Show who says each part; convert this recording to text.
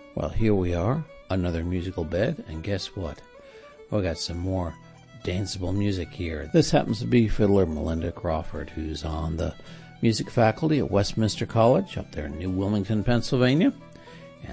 Speaker 1: Well, here we are, another musical bed, and guess what? We got some more danceable music here. This happens to be fiddler Melinda Crawford, who's on the music faculty at Westminster College up there in New Wilmington, Pennsylvania.